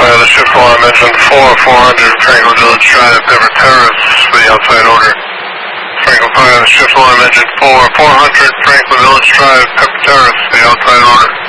Fire the shift alarm engine 400 Franklin Village Drive, Pepper Terrace for the outside order. Franklin Fire the shift alarm engine 400 Franklin Village Drive, Pepper Terrace for the outside order.